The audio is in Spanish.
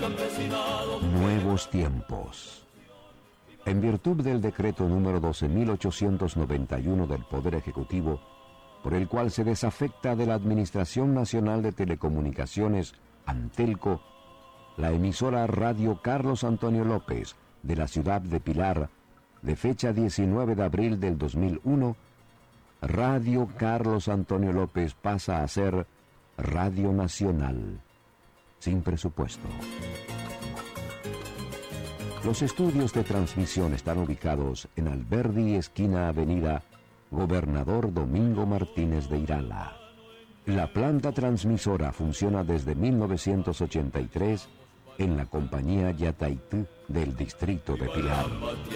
Nuevos tiempos. En virtud del decreto número 12.891 del Poder Ejecutivo, por el cual se desafecta de la Administración Nacional de Telecomunicaciones, Antelco, la emisora Radio Carlos Antonio López de la ciudad de Pilar, de fecha 19 de abril del 2001, Radio Carlos Antonio López pasa a ser Radio Nacional, sin presupuesto. Los estudios de transmisión están ubicados en Alberdi, esquina Avenida Gobernador Domingo Martínez de Irala. La planta transmisora funciona desde 1983 en la compañía Yataití del distrito de Pilar.